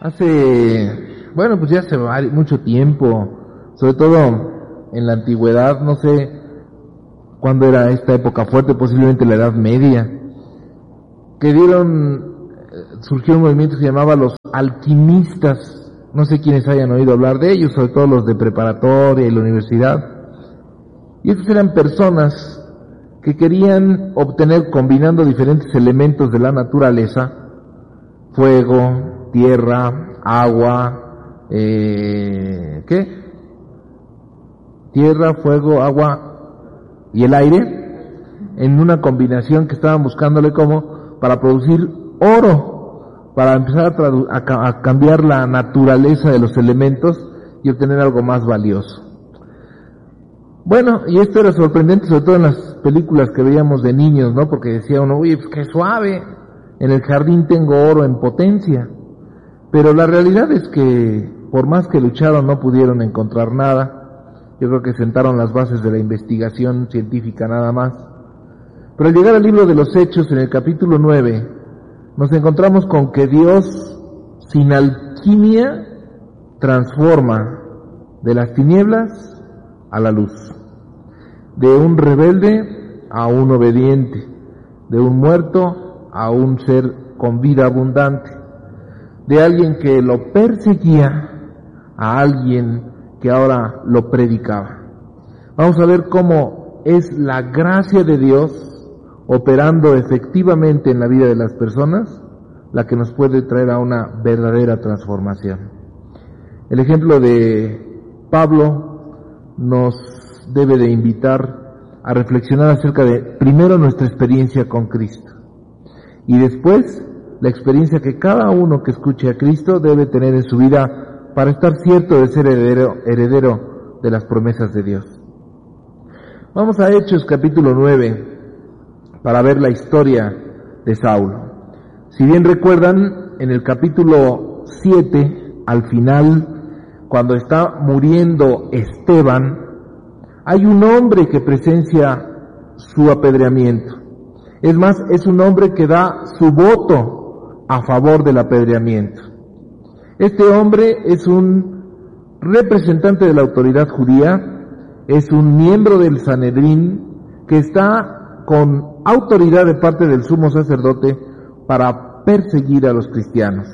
Pues ya hace mucho tiempo, sobre todo en la antigüedad, no sé cuándo era esta época fuerte, posiblemente la Edad Media, surgió un movimiento que se llamaba los alquimistas, no sé quiénes hayan oído hablar de ellos, sobre todo los de preparatoria y la universidad, y estos eran personas que querían obtener, combinando diferentes elementos de la naturaleza, fuego, tierra, agua, tierra, fuego, agua y el aire, en una combinación que estaban buscándole para producir oro, para empezar a cambiar la naturaleza de los elementos y obtener algo más valioso. Bueno, y esto era sorprendente, sobre todo en las películas que veíamos de niños, ¿no? Porque decía uno, oye, pues qué suave, en el jardín tengo oro en potencia. Pero la realidad es que, por más que lucharon, no pudieron encontrar nada. Yo creo que sentaron las bases de la investigación científica nada más. Pero al llegar al libro de los Hechos, en el capítulo 9, nos encontramos con que Dios, sin alquimia, transforma de las tinieblas a la luz, de un rebelde a un obediente, de un muerto a un ser con vida abundante, de alguien que lo perseguía a alguien que ahora lo predicaba. Vamos a ver cómo es la gracia de Dios operando efectivamente en la vida de las personas la que nos puede traer a una verdadera transformación. El ejemplo de Pablo nos debe de invitar a reflexionar acerca de, primero, nuestra experiencia con Cristo, y después, la experiencia que cada uno que escuche a Cristo debe tener en su vida para estar cierto de ser heredero de las promesas de Dios. Vamos a Hechos capítulo 9 para ver la historia de Saulo. Si bien recuerdan, en el capítulo 7, al final, cuando está muriendo Esteban, hay un hombre que presencia su apedreamiento. Es más, es un hombre que da su voto a favor del apedreamiento. Este hombre es un representante de la autoridad judía, es un miembro del Sanedrín que está con autoridad de parte del sumo sacerdote para perseguir a los cristianos.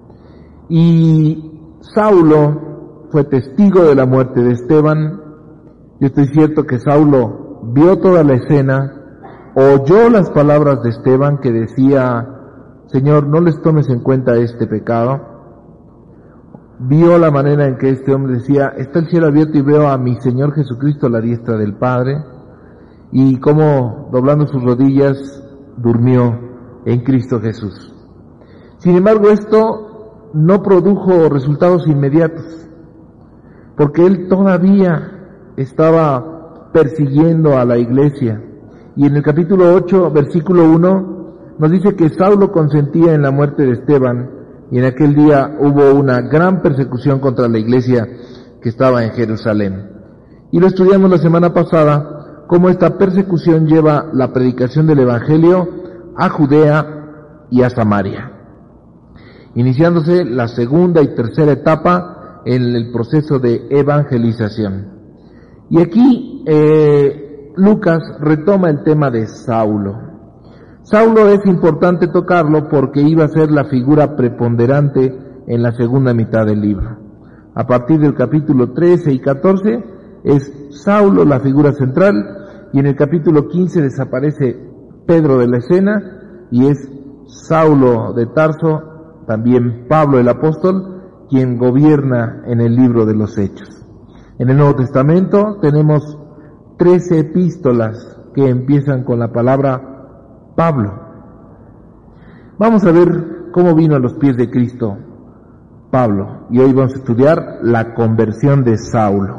Y Saulo fue testigo de la muerte de Esteban. Yo estoy cierto que Saulo vio toda la escena, oyó las palabras de Esteban que decía, Señor, no les tomes en cuenta este pecado. Vio la manera en que este hombre decía, está el cielo abierto y veo a mi Señor Jesucristo a la diestra del Padre, y cómo, doblando sus rodillas, durmió en Cristo Jesús. Sin embargo, esto no produjo resultados inmediatos, porque él todavía estaba persiguiendo a la iglesia. Y en el capítulo 8, versículo 1, nos dice que Saulo consentía en la muerte de Esteban, y en aquel día hubo una gran persecución contra la iglesia que estaba en Jerusalén. Y lo estudiamos la semana pasada, cómo esta persecución lleva la predicación del Evangelio a Judea y a Samaria, iniciándose la segunda y tercera etapa en el proceso de evangelización. Y aquí Lucas retoma el tema de Saulo. Saulo es importante tocarlo porque iba a ser la figura preponderante en la segunda mitad del libro. A partir del capítulo 13 y 14 es Saulo la figura central, y en el capítulo 15 desaparece Pedro de la escena y es Saulo de Tarso, también Pablo el apóstol, quien gobierna en el libro de los Hechos. En el Nuevo Testamento tenemos 13 epístolas que empiezan con la palabra Pablo. Vamos a ver cómo vino a los pies de Cristo Pablo, y hoy vamos a estudiar la conversión de Saulo.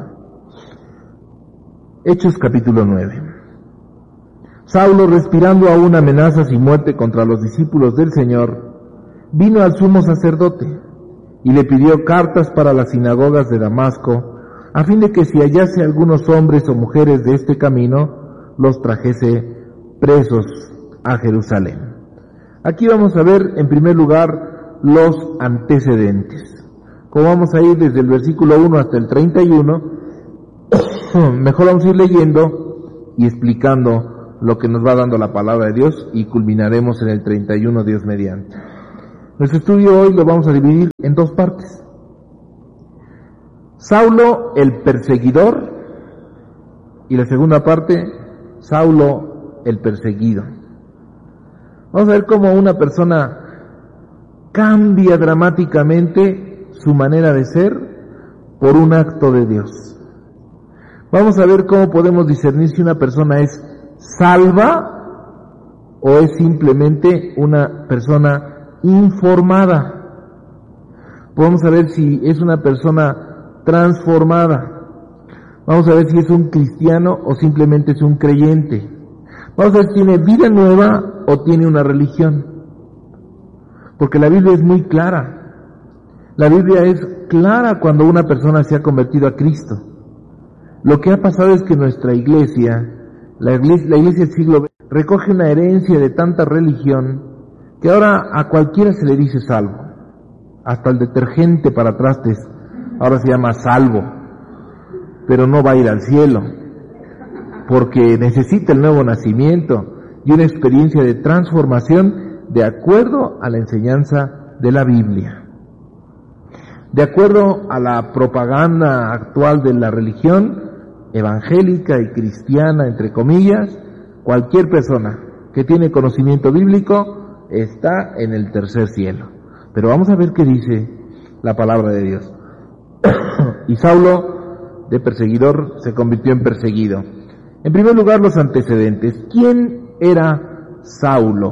Hechos capítulo 9. Saulo, respirando aún amenazas y muerte contra los discípulos del Señor, vino al sumo sacerdote y le pidió cartas para las sinagogas de Damasco, a fin de que si hallase algunos hombres o mujeres de este camino, los trajese presos a Jerusalén. Aquí vamos a ver, en primer lugar, los antecedentes. Como vamos a ir desde el versículo 1 hasta el 31, mejor vamos a ir leyendo y explicando lo que nos va dando la palabra de Dios y culminaremos en el 31, Dios mediante. Nuestro estudio hoy lo vamos a dividir en dos partes. Saulo el perseguidor y la segunda parte, Saulo el perseguido. Vamos a ver cómo una persona cambia dramáticamente su manera de ser por un acto de Dios. Vamos a ver cómo podemos discernir si una persona es salva o es simplemente una persona informada. Podemos saber si es una persona transformada. Vamos a ver si es un cristiano o simplemente es un creyente. Vamos a ver si tiene vida nueva o tiene una religión. Porque la Biblia es muy clara. La Biblia es clara cuando una persona se ha convertido a Cristo. Lo que ha pasado es que nuestra iglesia, la iglesia del siglo XX, recoge una herencia de tanta religión que ahora a cualquiera se le dice salvo. Hasta el detergente para trastes ahora se llama salvo, pero no va a ir al cielo, porque necesita el nuevo nacimiento y una experiencia de transformación de acuerdo a la enseñanza de la Biblia. De acuerdo a la propaganda actual de la religión evangélica y cristiana, entre comillas, cualquier persona que tiene conocimiento bíblico está en el tercer cielo. Pero vamos a ver qué dice la palabra de Dios. Y Saulo, de perseguidor, se convirtió en perseguido. En primer lugar, los antecedentes. ¿Quién era Saulo?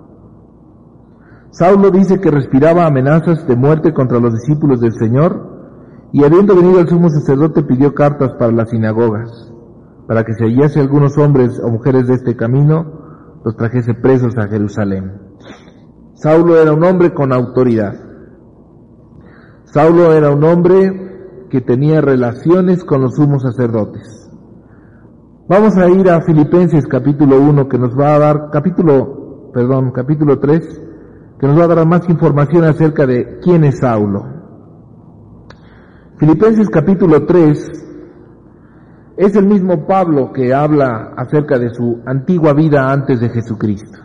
Saulo dice que respiraba amenazas de muerte contra los discípulos del Señor, y habiendo venido el sumo sacerdote pidió cartas para las sinagogas, para que si hallase algunos hombres o mujeres de este camino, los trajese presos a Jerusalén. Saulo era un hombre con autoridad. Saulo era un hombre que tenía relaciones con los sumos sacerdotes. Vamos a ir a Filipenses capítulo 1, que nos va a dar, capítulo 3, que nos va a dar más información acerca de quién es Saulo. Filipenses capítulo 3 es el mismo Pablo que habla acerca de su antigua vida antes de Jesucristo.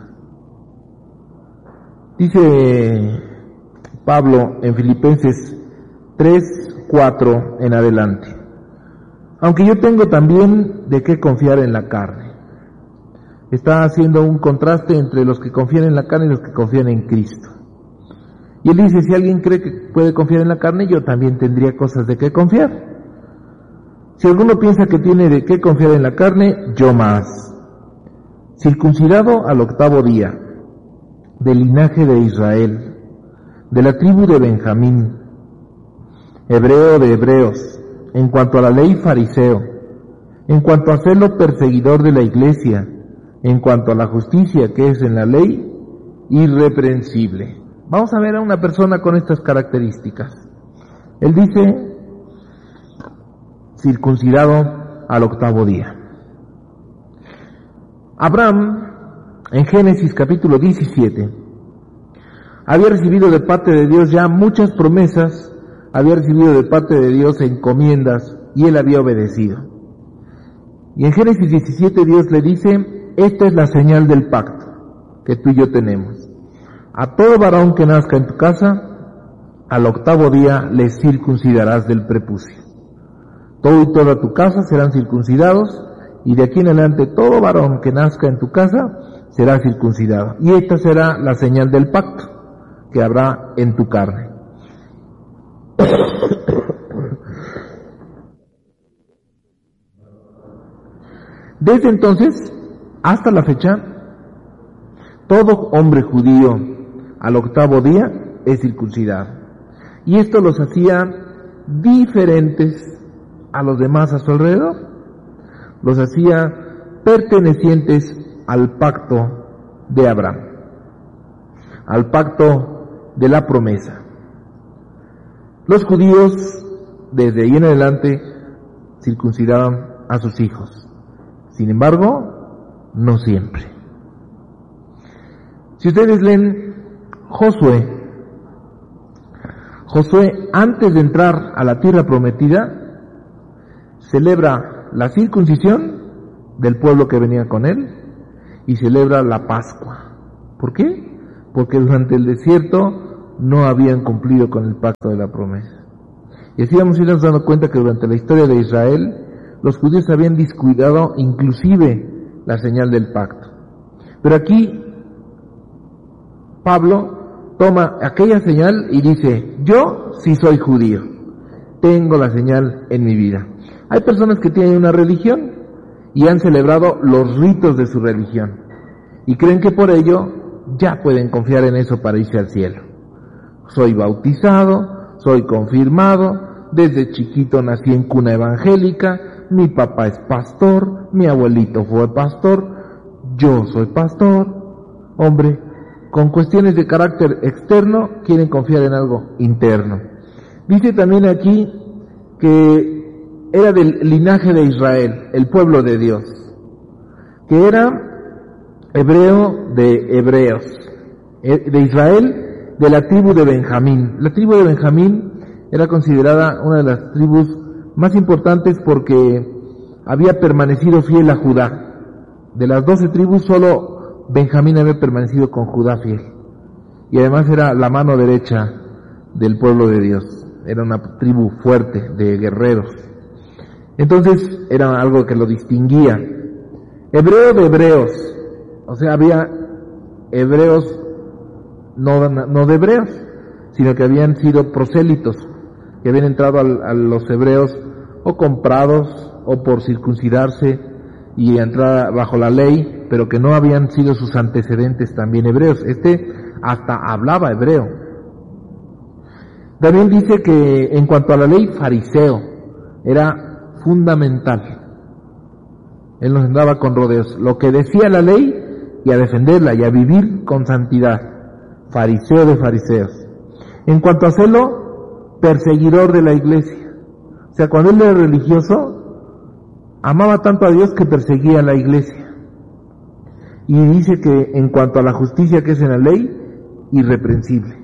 Dice Pablo en Filipenses 3:4 en adelante: aunque yo tengo también de qué confiar en la carne. Está haciendo un contraste entre los que confían en la carne y los que confían en Cristo. Y él dice, si alguien cree que puede confiar en la carne, yo también tendría cosas de qué confiar. Si alguno piensa que tiene de qué confiar en la carne, yo más. Circuncidado al 8º día, del linaje de Israel, de la tribu de Benjamín, hebreo de hebreos, en cuanto a la ley fariseo, en cuanto a celo perseguidor de la iglesia, en cuanto a la justicia que es en la ley, irreprensible. Vamos a ver a una persona con estas características. Él dice, circuncidado al 8º día. Abraham, en Génesis capítulo 17, había recibido de parte de Dios ya muchas promesas, había recibido de parte de Dios encomiendas, y él había obedecido. Y en Génesis 17 Dios le dice, esta es la señal del pacto que tú y yo tenemos. A todo varón que nazca en tu casa, al 8º día le circuncidarás del prepucio. Todo y toda tu casa serán circuncidados, y de aquí en adelante todo varón que nazca en tu casa será circuncidado. Y esta será la señal del pacto que habrá en tu carne. Desde entonces hasta la fecha, todo hombre judío al 8º día es circuncidado. Y esto los hacía diferentes a los demás a su alrededor. Los hacía pertenecientes al pacto de Abraham, al pacto de la promesa. Los judíos, desde ahí en adelante, circuncidaban a sus hijos. Sin embargo, no siempre. Si ustedes leen Josué, Josué, antes de entrar a la tierra prometida, celebra la circuncisión del pueblo que venía con él y celebra la Pascua. ¿Por qué? Porque durante el desierto no habían cumplido con el pacto de la promesa. Y así vamos a irnos dando cuenta que durante la historia de Israel, los judíos habían descuidado inclusive la señal del pacto. Pero aquí Pablo toma aquella señal y dice, yo sí soy judío, tengo la señal en mi vida. Hay personas que tienen una religión y han celebrado los ritos de su religión y creen que por ello ya pueden confiar en eso para irse al cielo. Soy bautizado, soy confirmado, desde chiquito nací en cuna evangélica, mi papá es pastor, mi abuelito fue pastor, yo soy pastor. Hombre, con cuestiones de carácter externo quieren confiar en algo interno. Dice también aquí que era del linaje de Israel, el pueblo de Dios, que era hebreo de hebreos, de Israel, de la tribu de Benjamín. La tribu de Benjamín era considerada una de las tribus más importantes porque había permanecido fiel a Judá. De las 12 tribus, solo Benjamín había permanecido con Judá fiel. Y además era la mano derecha del pueblo de Dios. Era una tribu fuerte, de guerreros. Entonces, era algo que lo distinguía. Hebreo de hebreos. O sea, había hebreos no de hebreos, sino que habían sido prosélitos, que habían entrado a los hebreos o comprados o por circuncidarse y entrar bajo la ley, pero que no habían sido sus antecedentes también hebreos. Hasta hablaba hebreo. También dice que en cuanto a la ley, fariseo, era fundamental. Él no andaba con rodeos. Lo que decía la ley, y a defenderla, y a vivir con santidad. Fariseo de fariseos. En cuanto a celo, perseguidor de la iglesia. O sea, cuando él era religioso, amaba tanto a Dios que perseguía a la iglesia. Y dice que en cuanto a la justicia que es en la ley, irreprensible.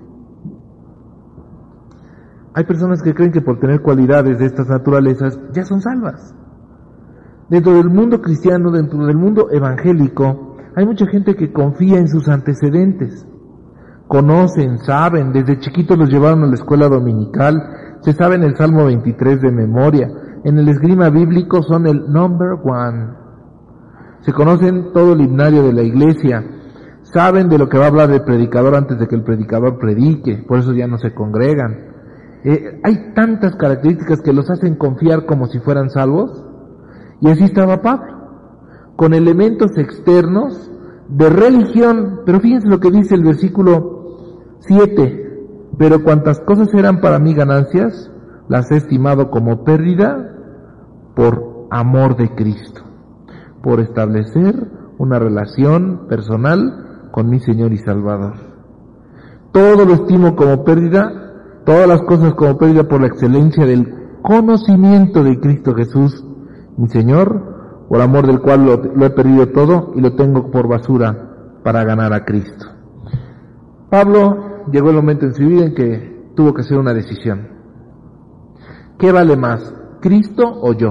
Hay personas que creen que por tener cualidades de estas naturalezas ya son salvas. Dentro del mundo cristiano, dentro del mundo evangélico, hay mucha gente que confía en sus antecedentes. Conocen, saben, desde chiquitos los llevaron a la escuela dominical, se saben el Salmo 23 de memoria, en el esgrima bíblico son el number one. Se conocen todo el himnario de la iglesia, saben de lo que va a hablar el predicador antes de que el predicador predique, por eso ya no se congregan. Hay tantas características que los hacen confiar como si fueran salvos, y así estaba Pablo, con elementos externos de religión, pero fíjense lo que dice el versículo 7, pero cuantas cosas eran para mí ganancias, las he estimado como pérdida por amor de Cristo, por establecer una relación personal con mi Señor y Salvador. Todo lo estimo como pérdida, todas las cosas como pérdida por la excelencia del conocimiento de Cristo Jesús, mi Señor, por amor del cual lo he perdido todo y lo tengo por basura para ganar a Cristo. Pablo llegó el momento en su vida en que tuvo que hacer una decisión. ¿Qué vale más, Cristo o yo?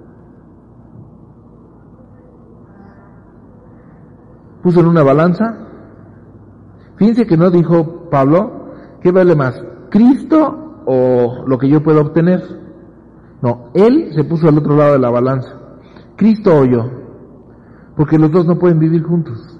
Puso en una balanza. Fíjense que no dijo Pablo, ¿qué vale más, Cristo o lo que yo puedo obtener? No, él se puso al otro lado de la balanza. Cristo o yo, porque los dos no pueden vivir juntos.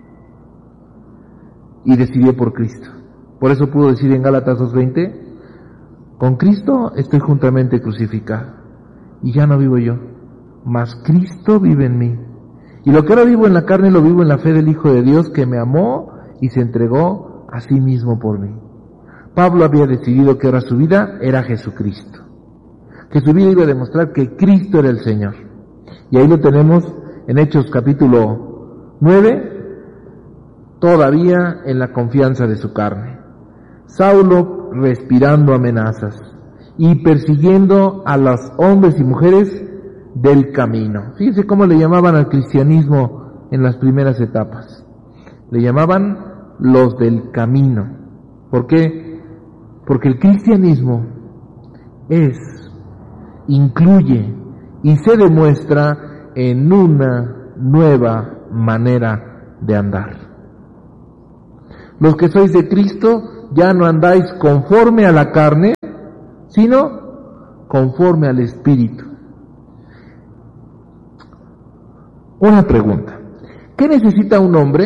Y decidió por Cristo. Por eso pudo decir en Gálatas 2:20, con Cristo estoy juntamente crucificado, y ya no vivo yo, mas Cristo vive en mí. Y lo que ahora vivo en la carne lo vivo en la fe del Hijo de Dios que me amó y se entregó a sí mismo por mí. Pablo había decidido que ahora su vida era Jesucristo, que su vida iba a demostrar que Cristo era el Señor. Y ahí lo tenemos en Hechos capítulo 9, todavía en la confianza de su carne. Saulo respirando amenazas y persiguiendo a los hombres y mujeres del camino. Fíjense cómo le llamaban al cristianismo en las primeras etapas. Le llamaban los del camino. ¿Por qué? Porque el cristianismo incluye y se demuestra en una nueva manera de andar. Los que sois de Cristo ya no andáis conforme a la carne, sino conforme al Espíritu. Una pregunta: ¿qué necesita un hombre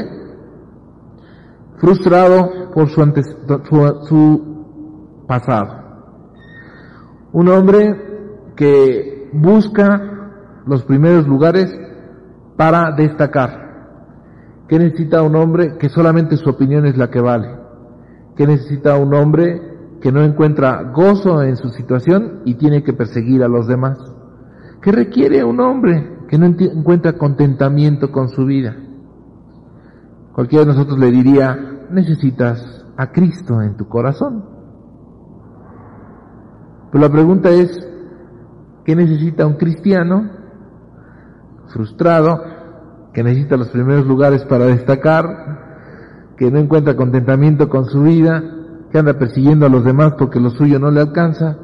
frustrado por su pasado? Un hombre que busca los primeros lugares para destacar. ¿Qué necesita un hombre que solamente su opinión es la que vale? ¿Qué necesita un hombre que no encuentra gozo en su situación y tiene que perseguir a los demás? ¿Qué requiere un hombre que no encuentra contentamiento con su vida? Cualquiera de nosotros le diría: necesitas a Cristo en tu corazón. Pero la pregunta es: ¿qué necesita un cristiano frustrado, que necesita los primeros lugares para destacar, que no encuentra contentamiento con su vida, que anda persiguiendo a los demás porque lo suyo no le alcanza?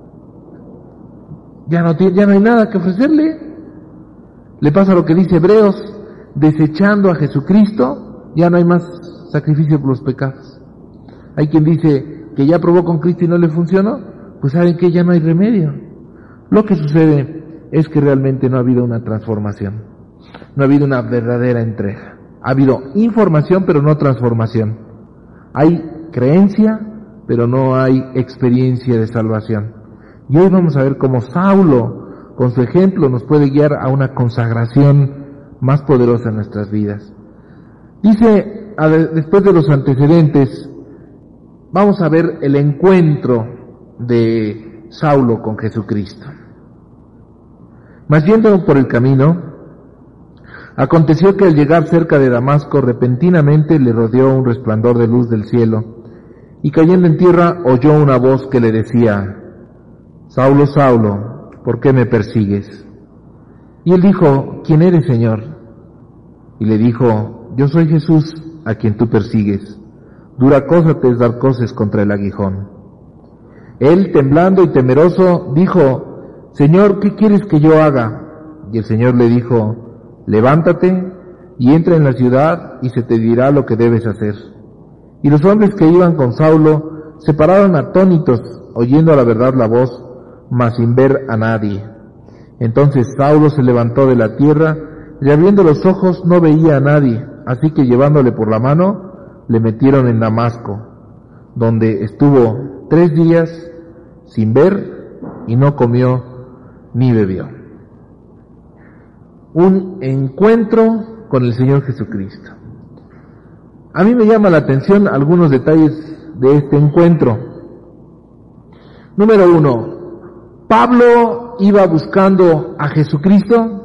Ya no hay nada que ofrecerle. Le pasa lo que dice Hebreos: desechando a Jesucristo, ya no hay más sacrificio por los pecados. Hay quien dice que ya probó con Cristo y no le funcionó. Pues saben que ya no hay remedio. Lo que sucede es que realmente no ha habido una transformación. No ha habido una verdadera entrega. Ha habido información, pero no transformación. Hay creencia, pero no hay experiencia de salvación. Y hoy vamos a ver cómo Saulo, con su ejemplo, nos puede guiar a una consagración más poderosa en nuestras vidas. Dice, después de los antecedentes, vamos a ver el encuentro de Saulo con Jesucristo. Mas yendo por el camino, aconteció que al llegar cerca de Damasco, repentinamente le rodeó un resplandor de luz del cielo, y cayendo en tierra oyó una voz que le decía: Saulo, Saulo, ¿por qué me persigues? Y él dijo: ¿quién eres, Señor? Y le dijo: yo soy Jesús, a quien tú persigues. Dura cosa te es dar coces contra el aguijón. Él, temblando y temeroso, dijo: Señor, ¿qué quieres que yo haga? Y el Señor le dijo: levántate y entra en la ciudad y se te dirá lo que debes hacer. Y los hombres que iban con Saulo se pararon atónitos, oyendo a la verdad la voz, mas sin ver a nadie. Entonces Saulo se levantó de la tierra, y abriendo los ojos no veía a nadie, así que llevándole por la mano, le metieron en Damasco, donde estuvo 3 días sin ver, y no comió ni bebió. Un encuentro con el Señor Jesucristo. A mí me llama la atención algunos detalles de este encuentro. Número 1, ¿Pablo iba buscando a Jesucristo?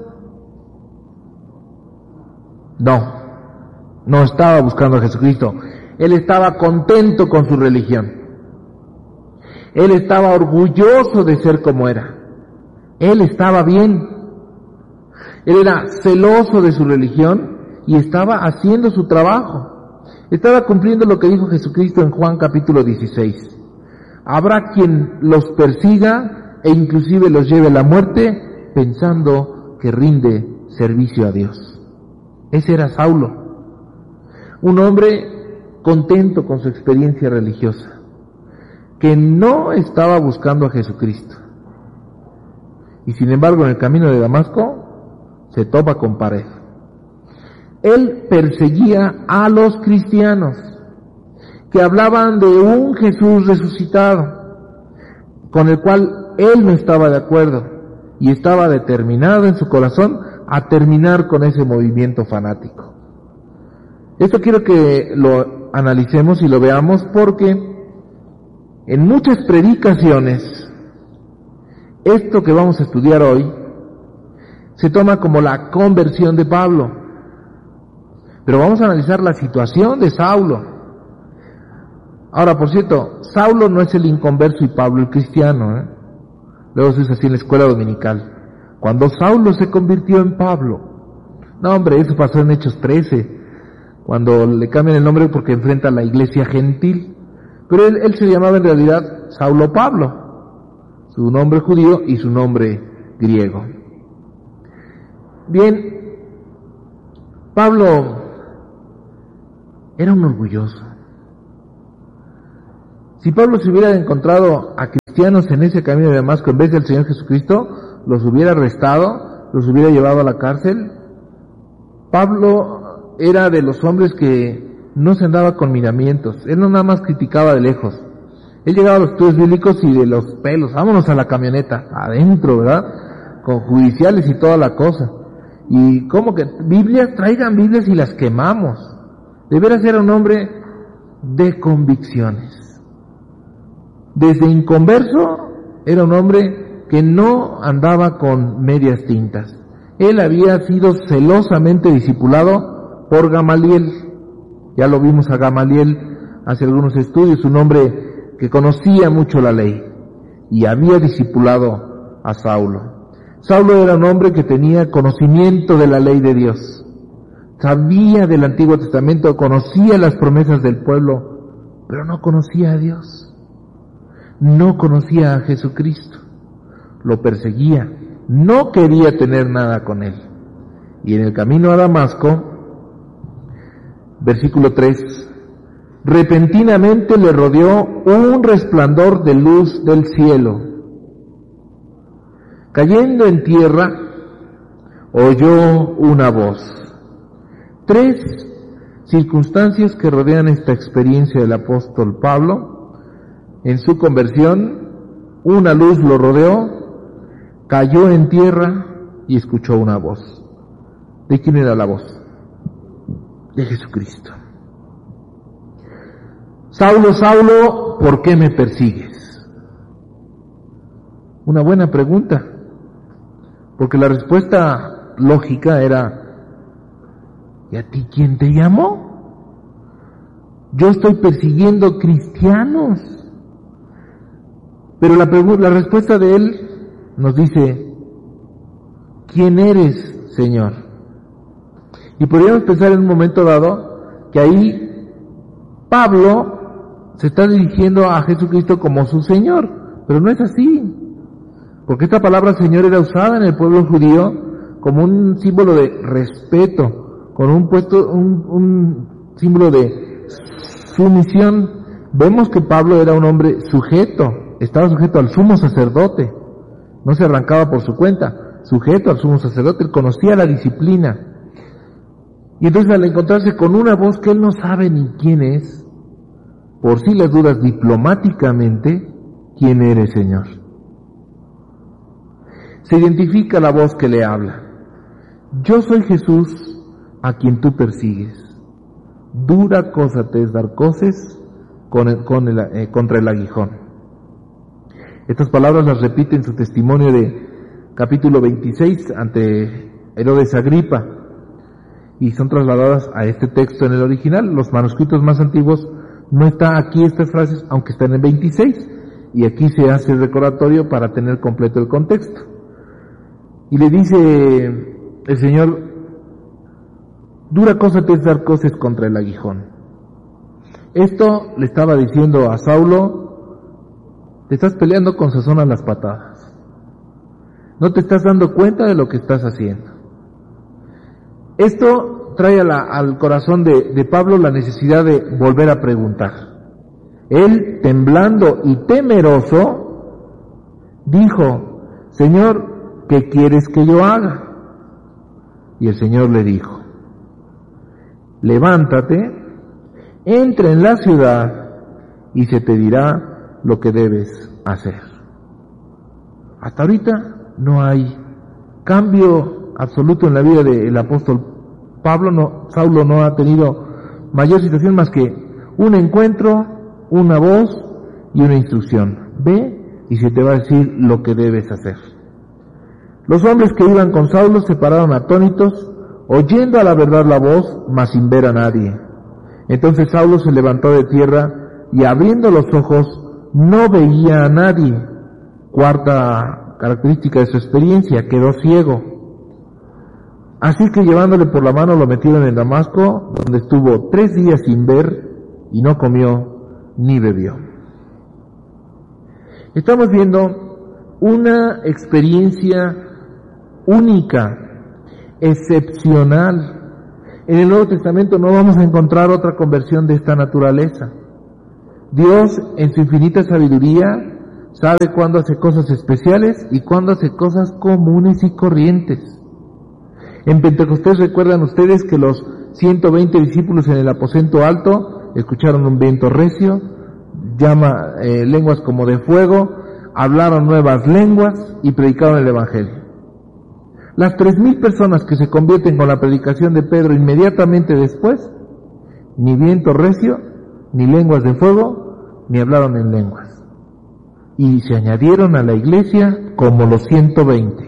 No estaba buscando a Jesucristo. Él estaba contento con su religión. Él estaba orgulloso de ser como era. Él estaba bien. Él era celoso de su religión y estaba haciendo su trabajo. Estaba cumpliendo lo que dijo Jesucristo en Juan capítulo 16. Habrá quien los persiga e inclusive los lleve a la muerte pensando que rinde servicio a Dios. Ese era Saulo. Un hombre contento con su experiencia religiosa, que no estaba buscando a Jesucristo. Y sin embargo, en el camino de Damasco, se topa con pared. Él perseguía a los cristianos, que hablaban de un Jesús resucitado, con el cual él no estaba de acuerdo, y estaba determinado en su corazón a terminar con ese movimiento fanático. Esto quiero que lo analicemos y lo veamos porque en muchas predicaciones, esto que vamos a estudiar hoy, se toma como la conversión de Pablo. Pero vamos a analizar la situación de Saulo. Ahora, por cierto, Saulo no es el inconverso y Pablo el cristiano, ¿eh? Luego se usa así en la escuela dominical. Cuando Saulo se convirtió en Pablo. No, hombre, eso pasó en Hechos 13. Cuando le cambian el nombre porque enfrenta a la iglesia gentil. Pero él se llamaba en realidad Saulo Pablo, su nombre judío y su nombre griego. Bien, Pablo era un orgulloso. Si Pablo se hubiera encontrado a cristianos en ese camino de Damasco en vez del Señor Jesucristo, los hubiera arrestado, los hubiera llevado a la cárcel. Pablo era de los hombres que no se andaba con miramientos, él no nada más criticaba de lejos. Él llegaba a los estudios bíblicos y de los pelos, vámonos a la camioneta, adentro, ¿verdad? Con judiciales y toda la cosa. Y como que Biblias, traigan Biblias y las quemamos. De veras era un hombre de convicciones. Desde inconverso era un hombre que no andaba con medias tintas. Él había sido celosamente discipulado por Gamaliel. Ya lo vimos a Gamaliel hace algunos estudios, un hombre que conocía mucho la ley y había discipulado a Saulo. Saulo era un hombre que tenía conocimiento de la ley de Dios. Sabía del Antiguo Testamento, conocía las promesas del pueblo, pero no conocía a Dios. No conocía a Jesucristo, lo perseguía, no quería tener nada con él. Y en el camino a Damasco, versículo 3, repentinamente le rodeó un resplandor de luz del cielo. Cayendo en tierra, oyó una voz. 3 circunstancias que rodean esta experiencia del apóstol Pablo. En su conversión, una luz lo rodeó, cayó en tierra y escuchó una voz. ¿De quién era la voz? De Jesucristo. Saulo, Saulo, ¿por qué me persigues? Una buena pregunta, porque la respuesta lógica era, ¿y a ti quién te llamó? Yo estoy persiguiendo cristianos. Pero la respuesta de él nos dice, ¿quién eres, Señor? Y podríamos pensar en un momento dado que ahí Pablo se está dirigiendo a Jesucristo como su Señor, pero no es así, porque esta palabra Señor era usada en el pueblo judío como un símbolo de respeto, con un símbolo de sumisión. Vemos que Pablo era un hombre sujeto, estaba sujeto al sumo sacerdote, no se arrancaba por su cuenta, sujeto al sumo sacerdote, él conocía la disciplina. Y entonces al encontrarse con una voz que él no sabe ni quién es, por si las dudas diplomáticamente, ¿quién eres, Señor? Se identifica la voz que le habla. Yo soy Jesús a quien tú persigues. Dura cosa te es dar coces contra el aguijón. Estas palabras las repite en su testimonio de capítulo 26 ante Herodes Agripa y son trasladadas a este texto en el original. Los manuscritos más antiguos no está aquí estas frases, aunque están en 26, y aquí se hace el recordatorio para tener completo el contexto. Y le dice el Señor, dura cosa te es dar coces contra el aguijón. Esto le estaba diciendo a Saulo, te estás peleando con sazón a las patadas. No te estás dando cuenta de lo que estás haciendo. Esto trae al corazón de Pablo la necesidad de volver a preguntar. Él, temblando y temeroso, dijo, Señor, ¿qué quieres que yo haga? Y el Señor le dijo, levántate, entra en la ciudad y se te dirá lo que debes hacer. Hasta ahorita no hay cambio absoluto en la vida del apóstol Pablo. Saulo no ha tenido mayor situación más que un encuentro, una voz y una instrucción. Ve y se te va a decir lo que debes hacer. Los hombres que iban con Saulo se pararon atónitos, oyendo a la verdad la voz, mas sin ver a nadie. Entonces Saulo se levantó de tierra y abriendo los ojos no veía a nadie. Cuarta característica de su experiencia, quedó ciego. Así que llevándole por la mano lo metieron en Damasco, donde estuvo 3 días sin ver y no comió ni bebió. Estamos viendo una experiencia única, excepcional. En el Nuevo Testamento no vamos a encontrar otra conversión de esta naturaleza. Dios, en su infinita sabiduría, sabe cuándo hace cosas especiales y cuándo hace cosas comunes y corrientes. En Pentecostés recuerdan ustedes que los 120 discípulos en el aposento alto escucharon un viento recio, lenguas como de fuego, hablaron nuevas lenguas y predicaron el Evangelio. Las 3,000 personas que se convierten con la predicación de Pedro inmediatamente después, ni viento recio, ni lenguas de fuego, ni hablaron en lenguas. Y se añadieron a la iglesia como los 120.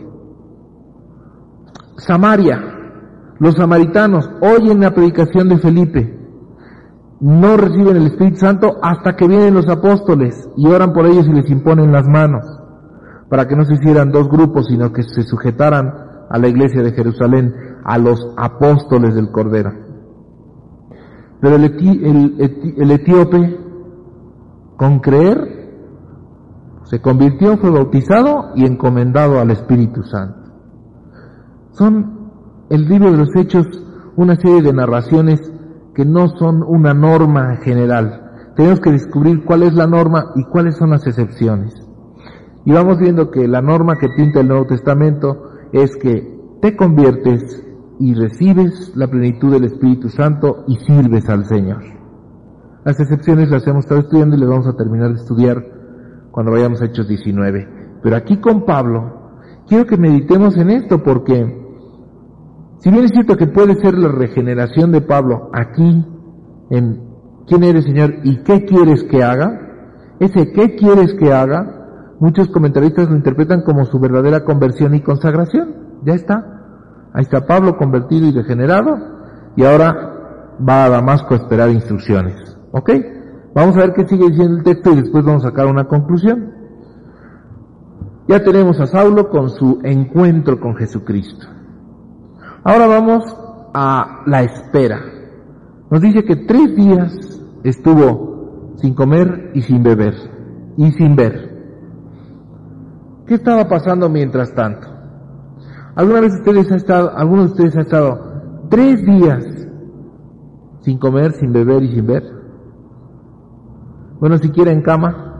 Samaria, los samaritanos oyen la predicación de Felipe, no reciben el Espíritu Santo hasta que vienen los apóstoles y oran por ellos y les imponen las manos, para que no se hicieran dos grupos, sino que se sujetaran a la iglesia de Jerusalén, a los apóstoles del Cordero. Pero el etíope, con creer, se convirtió, fue bautizado y encomendado al Espíritu Santo. Son el libro de los Hechos una serie de narraciones que no son una norma general. Tenemos que descubrir cuál es la norma y cuáles son las excepciones. Y vamos viendo que la norma que pinta el Nuevo Testamento es que te conviertes y recibes la plenitud del Espíritu Santo y sirves al Señor. Las excepciones las hemos estado estudiando y las vamos a terminar de estudiar cuando vayamos a Hechos 19. Pero aquí con Pablo, quiero que meditemos en esto, porque si bien es cierto que puede ser la regeneración de Pablo aquí, en ¿quién eres, Señor? ¿Y qué quieres que haga? Ese ¿qué quieres que haga? Muchos comentaristas lo interpretan como su verdadera conversión y consagración. Ya está. Ahí está Pablo convertido y regenerado, y ahora va a Damasco a esperar instrucciones. ¿Ok? Vamos a ver qué sigue diciendo el texto y después vamos a sacar una conclusión. Ya tenemos a Saulo con su encuentro con Jesucristo. Ahora vamos a la espera. Nos dice que 3 días estuvo sin comer y sin beber, y sin ver. ¿Qué estaba pasando mientras tanto? ¿Alguna vez alguno de ustedes ha estado 3 días sin comer, sin beber y sin ver? Bueno, siquiera en cama,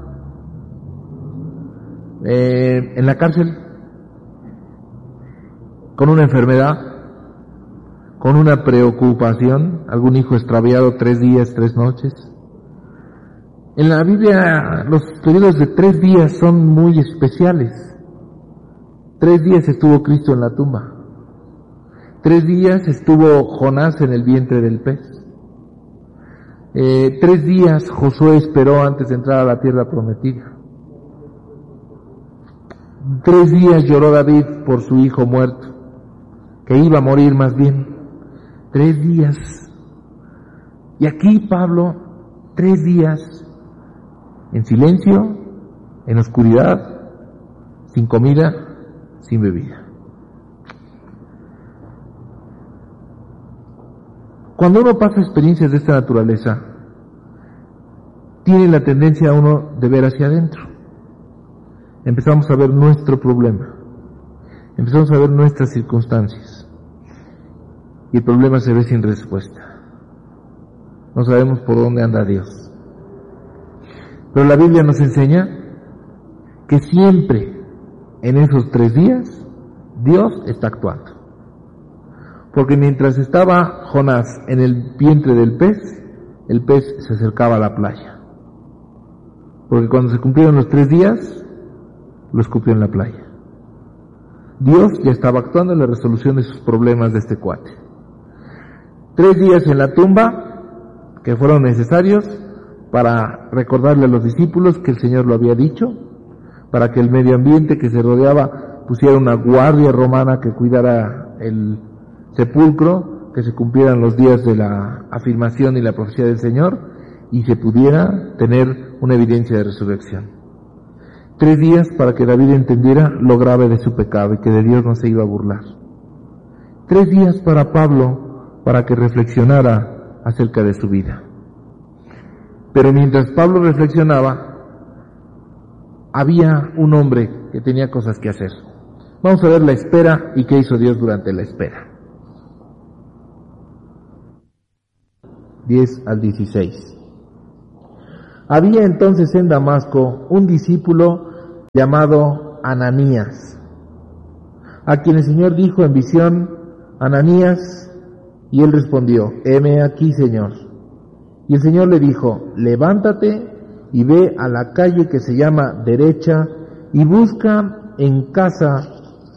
en la cárcel, con una enfermedad, con una preocupación, algún hijo extraviado 3 días, 3 noches. En la Biblia los periodos de 3 días son muy especiales. 3 días estuvo Cristo en la tumba. 3 días estuvo Jonás en el vientre del pez. 3 días Josué esperó antes de entrar a la tierra prometida. 3 días lloró David por su hijo muerto, que iba a morir más bien. 3 días. Y aquí Pablo, 3 días en silencio, en oscuridad, sin comida, sin bebida. Cuando uno pasa experiencias de esta naturaleza, tiene la tendencia a uno de ver hacia adentro. Empezamos a ver nuestro problema, empezamos a ver nuestras circunstancias, y el problema se ve sin respuesta. No sabemos por dónde anda Dios. Pero la Biblia nos enseña que siempre en esos 3 días Dios está actuando. Porque mientras estaba Jonás en el vientre del pez, el pez se acercaba a la playa. Porque cuando se cumplieron los 3 días, lo escupió en la playa. Dios ya estaba actuando en la resolución de sus problemas de este cuate. 3 días en la tumba, que fueron necesarios para recordarle a los discípulos que el Señor lo había dicho, para que el medio ambiente que se rodeaba pusiera una guardia romana que cuidara el sepulcro, que se cumplieran los días de la afirmación y la profecía del Señor, y se pudiera tener una evidencia de resurrección. 3 días para que David entendiera lo grave de su pecado y que de Dios no se iba a burlar. 3 días para Pablo, para que reflexionara acerca de su vida. Pero mientras Pablo reflexionaba, había un hombre que tenía cosas que hacer. Vamos a ver la espera y qué hizo Dios durante la espera. 10 al 16. Había entonces en Damasco un discípulo llamado Ananías, a quien el Señor dijo en visión: Ananías, y él respondió: heme aquí, Señor. Y el Señor le dijo: levántate y ve a la calle que se llama Derecha y busca en casa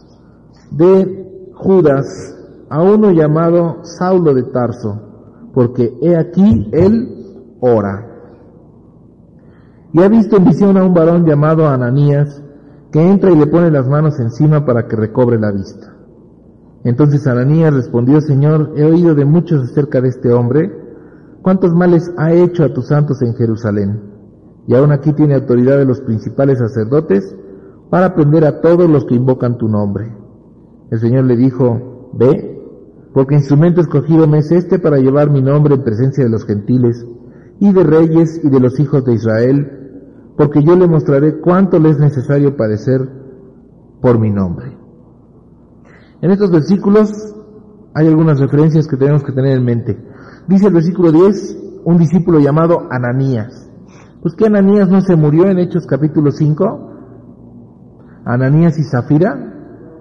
de Judas a uno llamado Saulo de Tarso, porque he aquí él ora. Y ha visto en visión a un varón llamado Ananías, que entra y le pone las manos encima para que recobre la vista. Entonces Ananías respondió: Señor, he oído de muchos acerca de este hombre, cuántos males ha hecho a tus santos en Jerusalén, y aún aquí tiene autoridad de los principales sacerdotes para prender a todos los que invocan tu nombre. El Señor le dijo: ve, porque instrumento escogido me es este para llevar mi nombre en presencia de los gentiles, y de reyes y de los hijos de Israel, porque yo le mostraré cuánto le es necesario padecer por mi nombre. En estos versículos hay algunas referencias que tenemos que tener en mente. Dice el versículo 10, un discípulo llamado Ananías. Pues que Ananías no se murió en Hechos capítulo 5, Ananías y Zafira.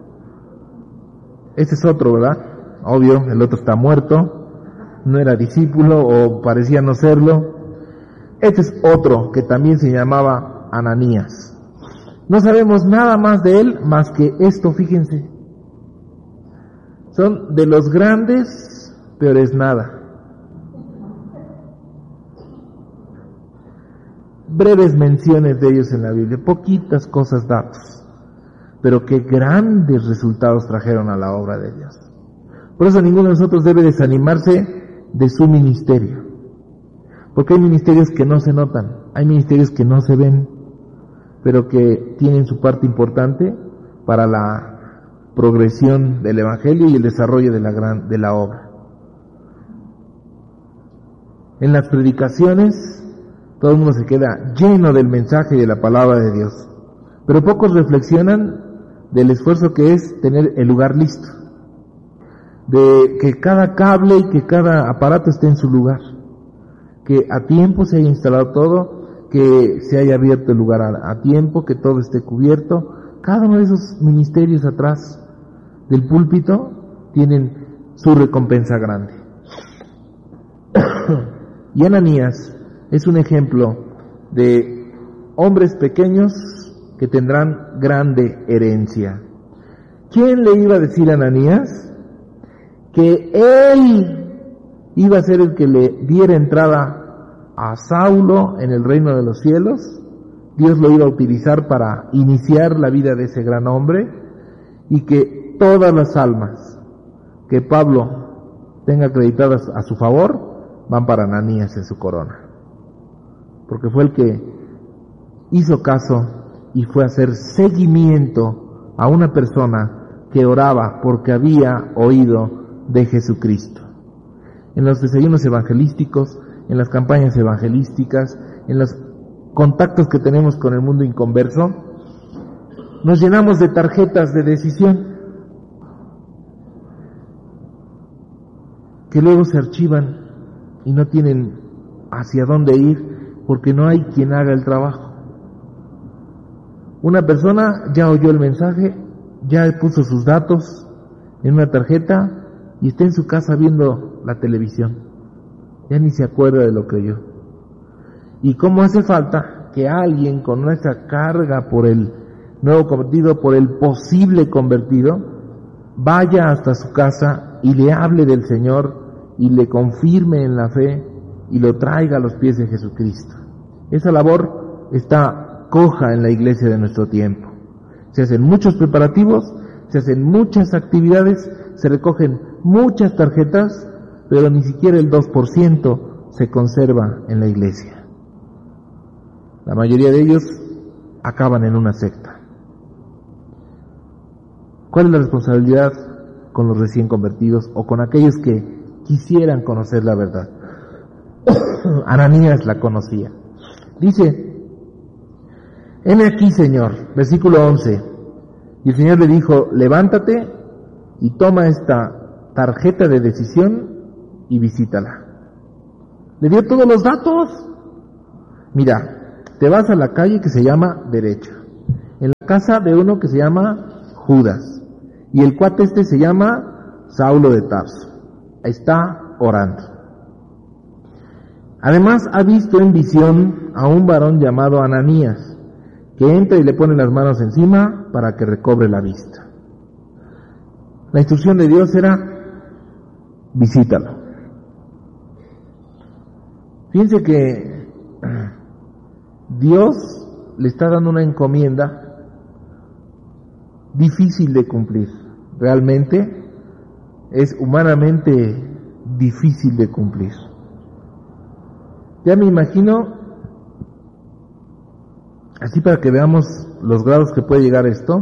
Este es otro, ¿verdad? Obvio, el otro está muerto, no era discípulo o parecía no serlo. Este es otro que también se llamaba Ananías. No sabemos nada más de él más que esto, fíjense. Son de los grandes, pero es nada. Breves menciones de ellos en la Biblia, poquitas cosas, datos, pero qué grandes resultados trajeron a la obra de Dios. Por eso ninguno de nosotros debe desanimarse de su ministerio, porque hay ministerios que no se notan, hay ministerios que no se ven, pero que tienen su parte importante para la progresión del Evangelio y el desarrollo de la obra. En las predicaciones todo el mundo se queda lleno del mensaje y de la palabra de Dios, pero pocos reflexionan del esfuerzo que es tener el lugar listo, de que cada cable y que cada aparato esté en su lugar, que a tiempo se haya instalado todo, que se haya abierto el lugar a tiempo, que todo esté cubierto. Cada uno de esos ministerios atrás del púlpito tienen su recompensa grande. Y Ananías es un ejemplo de hombres pequeños que tendrán grande herencia. ¿Quién le iba a decir a Ananías que él iba a ser el que le diera entrada a Saulo en el reino de los cielos? Dios lo iba a utilizar para iniciar la vida de ese gran hombre, y que todas las almas que Pablo tenga acreditadas a su favor van para Ananías en su corona, porque fue el que hizo caso y fue a hacer seguimiento a una persona que oraba porque había oído de Jesucristo. En los desayunos evangelísticos, en las campañas evangelísticas, en los contactos que tenemos con el mundo inconverso, nos llenamos de tarjetas de decisión que luego se archivan y no tienen hacia dónde ir porque no hay quien haga el trabajo. Una persona ya oyó el mensaje, ya puso sus datos en una tarjeta y está en su casa viendo la televisión. Ya ni se acuerda de lo que oyó. ¿Y cómo hace falta que alguien con nuestra carga por el nuevo convertido, por el posible convertido, vaya hasta su casa y le hable del Señor y le confirme en la fe y lo traiga a los pies de Jesucristo? Esa labor está coja en la iglesia de nuestro tiempo. Se hacen muchos preparativos, se hacen muchas actividades, se recogen muchas tarjetas, pero ni siquiera el 2% se conserva en la iglesia. La mayoría de ellos acaban en una secta. ¿Cuál es la responsabilidad con los recién convertidos o con aquellos que quisieran conocer la verdad? Ananías la conocía. Dice, heme aquí, Señor, versículo 11. Y el Señor le dijo, levántate y toma esta tarjeta de decisión y visítala. Le dio todos los datos. Mira, te vas a la calle que se llama derecha, en la casa de uno que se llama Judas, y el cuate este se llama Saulo de Tarso. Está orando. Además ha visto en visión a un varón llamado Ananías, que entra y le pone las manos encima para que recobre la vista. La instrucción de Dios era, visítalo. Fíjense que Dios le está dando una encomienda difícil de cumplir. Realmente es humanamente difícil de cumplir. Ya me imagino, así para que veamos los grados que puede llegar esto,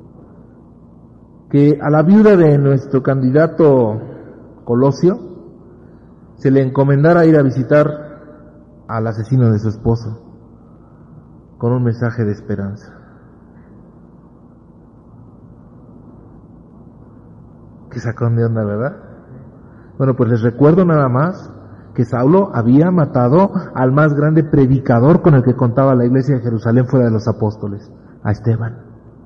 que a la viuda de nuestro candidato Colosio se le encomendara ir a visitar al asesino de su esposo con un mensaje de esperanza. Qué sacón de onda, ¿verdad? Bueno, pues les recuerdo nada más que Saulo había matado al más grande predicador con el que contaba la iglesia de Jerusalén fuera de los apóstoles, a Esteban.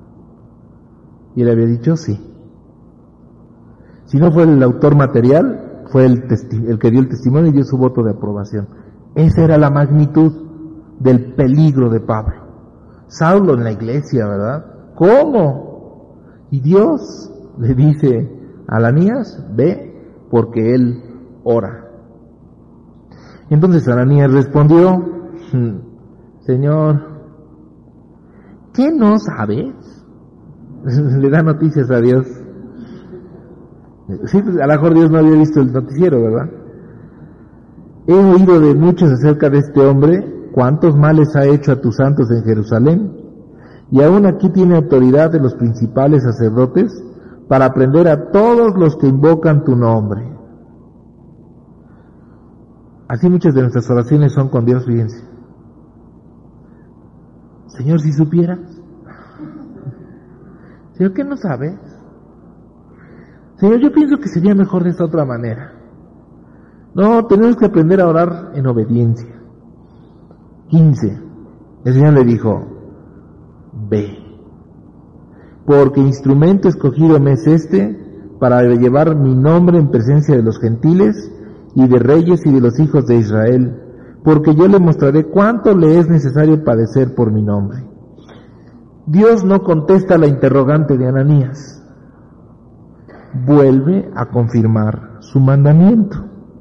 Y él había dicho sí. Si no fue el autor material, fue el que dio el testimonio y dio su voto de aprobación. Esa era la magnitud del peligro de Pablo. Saulo en la iglesia, ¿verdad? ¿Cómo? Y Dios le dice a Ananías, ve, porque él ora. Entonces Ananías respondió, Señor, ¿qué no sabes? Le da noticias a Dios. Sí, a lo mejor Dios no había visto el noticiero, ¿verdad? He oído de muchos acerca de este hombre, cuántos males ha hecho a tus santos en Jerusalén, y aún aquí tiene autoridad de los principales sacerdotes para prender a todos los que invocan tu nombre. Así muchas de nuestras oraciones son con Dios, fíjense. Señor, si supieras. Señor, ¿qué no sabes? Señor, yo pienso que sería mejor de esta otra manera. No, tenemos que aprender a orar en obediencia. 15. El Señor le dijo, ve, porque instrumento escogido me es este para llevar mi nombre en presencia de los gentiles y de reyes y de los hijos de Israel, porque yo le mostraré cuánto le es necesario padecer por mi nombre. Dios no contesta la interrogante de Ananías, vuelve a confirmar su mandamiento.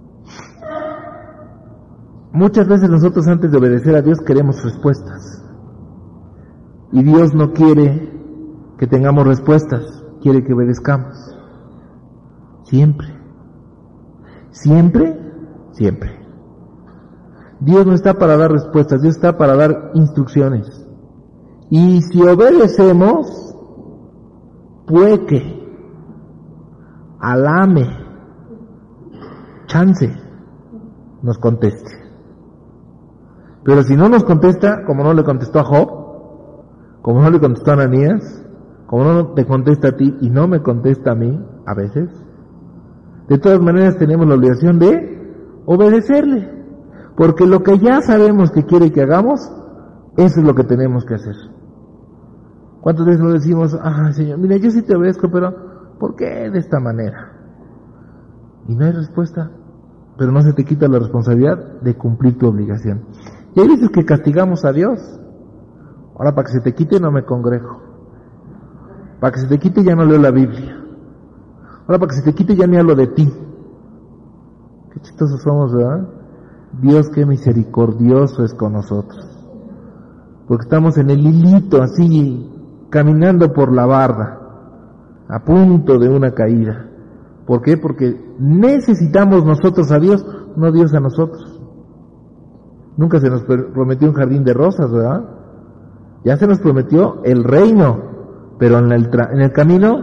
Muchas veces nosotros antes de obedecer a Dios queremos respuestas, y Dios no quiere que tengamos respuestas, quiere que obedezcamos. Siempre. Siempre, siempre. Dios no está para dar respuestas, Dios está para dar instrucciones. Y si obedecemos, puede que alame, chance, nos conteste. Pero si no nos contesta, como no le contestó a Job, como no le contestó a Ananías, como no te contesta a ti y no me contesta a mí, a veces, de todas maneras tenemos la obligación de obedecerle, porque lo que ya sabemos que quiere que hagamos, eso es lo que tenemos que hacer. ¿Cuántas veces nos decimos, Señor, mira, yo sí te obedezco, pero ¿por qué de esta manera? Y no hay respuesta, pero no se te quita la responsabilidad de cumplir tu obligación. Y hay veces que castigamos a Dios. Ahora, para que se te quite no me congrego, para que se te quite ya no leo la Biblia, ahora para que se te quite ya ni hablo de ti. Qué chistosos somos, ¿verdad? Dios, qué misericordioso es con nosotros, porque estamos en el hilito así, caminando por la barda, a punto de una caída. ¿Por qué? Porque necesitamos nosotros a Dios, no Dios a nosotros. Nunca se nos prometió un jardín de rosas, ¿verdad? Ya se nos prometió el reino, pero en el camino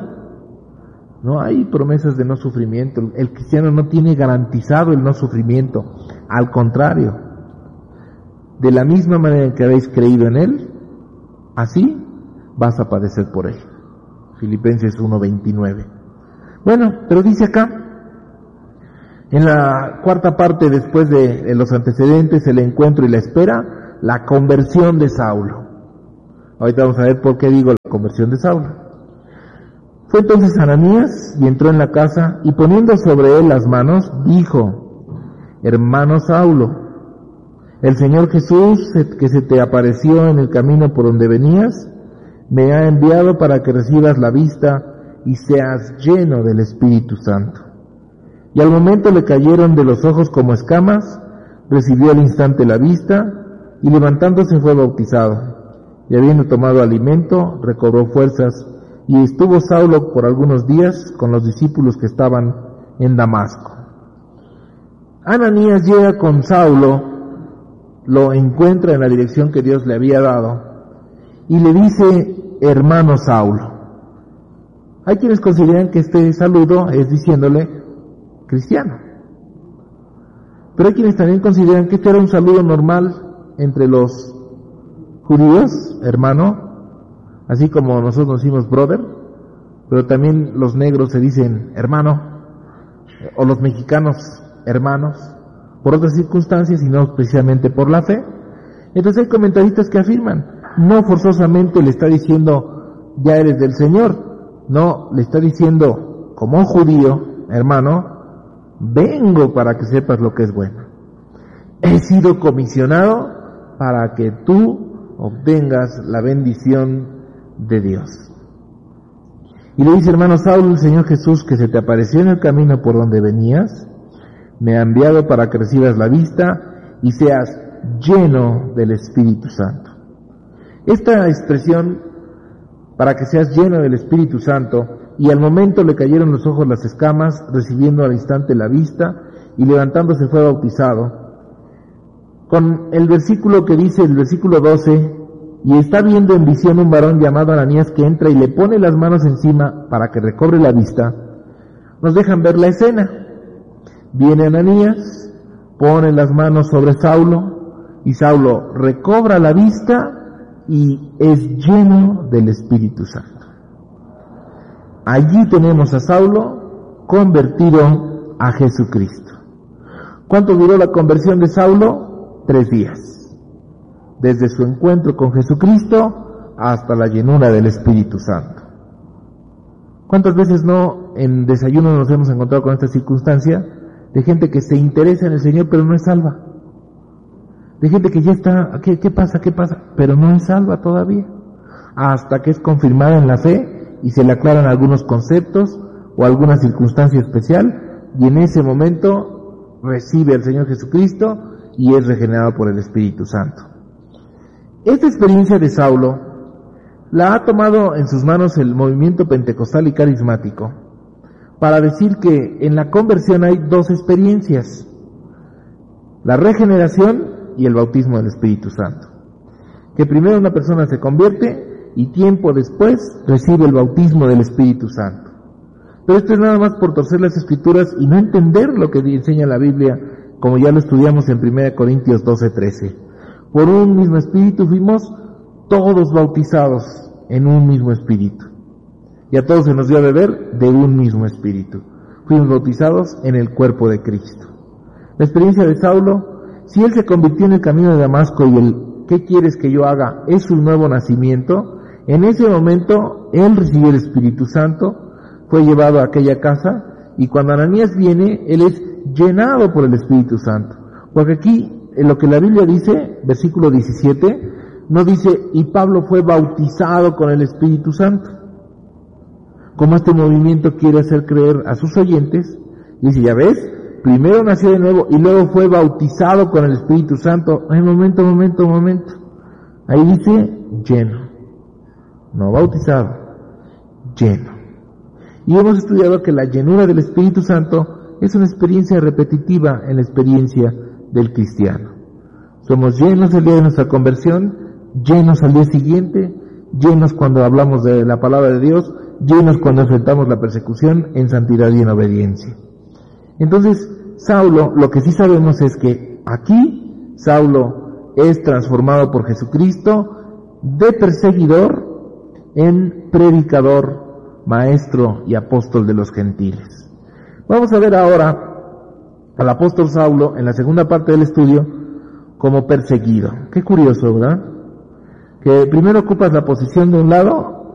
no hay promesas de no sufrimiento. El cristiano no tiene garantizado el no sufrimiento. Al contrario, de la misma manera en que habéis creído en Él, así vas a padecer por Él. Filipenses 1:29. Bueno, pero dice acá, en la cuarta parte, después de los antecedentes, el encuentro y la espera, la conversión de Saulo. Ahorita vamos a ver por qué digo la conversión de Saulo. Fue entonces Ananías y entró en la casa y poniendo sobre él las manos, dijo: hermano Saulo, el Señor Jesús, que se te apareció en el camino por donde venías, me ha enviado para que recibas la vista y seas lleno del Espíritu Santo. Y al momento le cayeron de los ojos como escamas, recibió al instante la vista, y levantándose fue bautizado. Y habiendo tomado alimento, recobró fuerzas, y estuvo Saulo por algunos días con los discípulos que estaban en Damasco. Ananías llega con Saulo, lo encuentra en la dirección que Dios le había dado, y le dice: hermano Saulo. Hay quienes consideran que este saludo es diciéndole cristiano, pero hay quienes también consideran que este era un saludo normal entre los judíos, hermano, así como nosotros nos decimos brother, pero también los negros se dicen hermano, o los mexicanos hermanos, por otras circunstancias y no precisamente por la fe. Entonces hay comentaristas que afirman, no forzosamente le está diciendo ya eres del Señor, no, le está diciendo como judío, hermano, vengo para que sepas lo que es bueno. He sido comisionado para que tú obtengas la bendición de Dios. Y le dice: hermano Saulo, el Señor Jesús, que se te apareció en el camino por donde venías, me ha enviado para que recibas la vista y seas lleno del Espíritu Santo. Esta expresión, para que seas lleno del Espíritu Santo, y al momento le cayeron los ojos las escamas, recibiendo al instante la vista, y levantándose fue bautizado. Con el versículo que dice, el versículo 12, y está viendo en visión un varón llamado Ananías que entra y le pone las manos encima para que recobre la vista, nos dejan ver la escena. Viene Ananías, pone las manos sobre Saulo, y Saulo recobra la vista y es lleno del Espíritu Santo. Allí tenemos a Saulo convertido a Jesucristo. ¿Cuánto duró la conversión de Saulo? 3 días. Desde su encuentro con Jesucristo hasta la llenura del Espíritu Santo. ¿Cuántas veces no en desayuno nos hemos encontrado con esta circunstancia de gente que se interesa en el Señor pero no es salva? De gente que ya está, ¿qué pasa? Pero no es salva todavía. Hasta que es confirmada en la fe y se le aclaran algunos conceptos o alguna circunstancia especial, y en ese momento recibe al Señor Jesucristo y es regenerado por el Espíritu Santo. Esta experiencia de Saulo la ha tomado en sus manos el movimiento pentecostal y carismático para decir que en la conversión hay 2 experiencias: la regeneración y el bautismo del Espíritu Santo. Que primero una persona se convierte y tiempo después recibe el bautismo del Espíritu Santo. Pero esto es nada más por torcer las Escrituras y no entender lo que enseña la Biblia, como ya lo estudiamos en 1 Corintios 12:13. Por un mismo Espíritu fuimos todos bautizados en un mismo Espíritu. Y a todos se nos dio a beber de un mismo Espíritu. Fuimos bautizados en el cuerpo de Cristo. La experiencia de Saulo, si él se convirtió en el camino de Damasco y el ¿qué quieres que yo haga? Es su nuevo nacimiento, en ese momento él recibió el Espíritu Santo, fue llevado a aquella casa, y cuando Ananías viene, él es llenado por el Espíritu Santo. Porque aquí, en lo que la Biblia dice, versículo 17, no dice, y Pablo fue bautizado con el Espíritu Santo. Como este movimiento quiere hacer creer a sus oyentes, dice, ya ves, primero nació de nuevo y luego fue bautizado con el Espíritu Santo. Ay, momento. Ahí dice lleno, no bautizado, lleno. Y hemos estudiado que la llenura del Espíritu Santo es una experiencia repetitiva en la experiencia del cristiano. Somos llenos el día de nuestra conversión, llenos al día siguiente, llenos cuando hablamos de la palabra de Dios, llenos cuando enfrentamos la persecución en santidad y en obediencia. Entonces, Saulo, lo que sí sabemos es que aquí Saulo es transformado por Jesucristo de perseguidor en predicador, maestro y apóstol de los gentiles. Vamos a ver ahora al apóstol Saulo en la segunda parte del estudio como perseguido. Qué curioso, ¿verdad? Que primero ocupas la posición de un lado